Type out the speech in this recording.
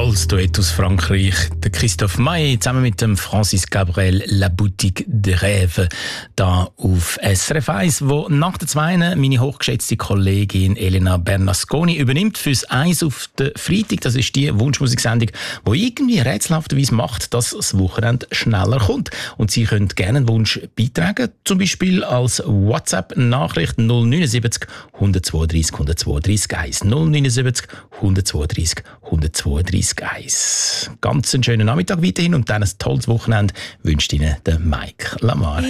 tolles Duett aus Frankreich. Der Christophe Maé zusammen mit dem Francis Cabrel, La Boutique de Rêve, da auf SRF 1, wo nach der 2 meine hochgeschätzte Kollegin Elena Bernasconi übernimmt fürs 1 auf den Freitag. Das ist die Wunschmusiksendung, die irgendwie rätselhafterweise macht, dass das Wochenende schneller kommt. Und Sie können gerne einen Wunsch beitragen, zum Beispiel als WhatsApp-Nachricht 079 132 132 1. 079 132 132 1. Ganz einen schönen Nachmittag weiterhin und dann ein tolles Wochenende wünscht Ihnen der Mike Lamar.